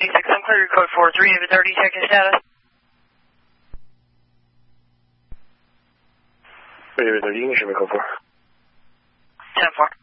66, I'm clear code 43, have a 30 check-in status. Wait, 30, English, code 4. 10-4.